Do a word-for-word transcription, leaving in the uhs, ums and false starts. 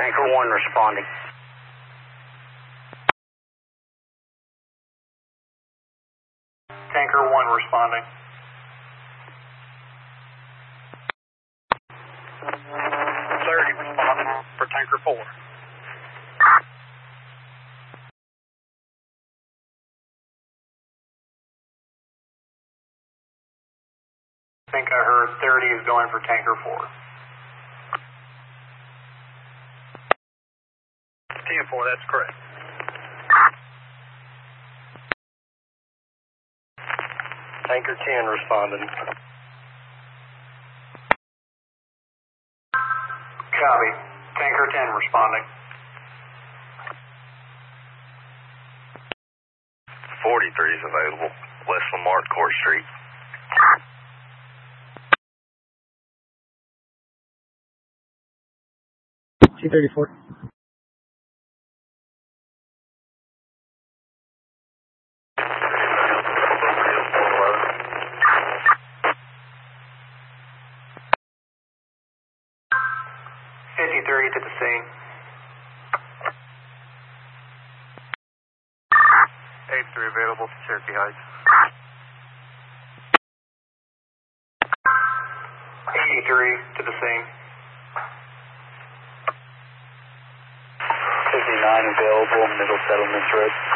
Tanker one responding. Tanker one responding. thirty responding for Tanker four. I think I heard thirty is going for Tanker four. ten four, that's correct. Tanker ten responding. Copy. Tanker ten responding. forty-three is available. West Lamar Court Street. T thirty-four. fifty-three to the scene. eighty-three available to Cherokee Heights. eighty-three to the scene. fifty-nine available, Middle Settlements Road.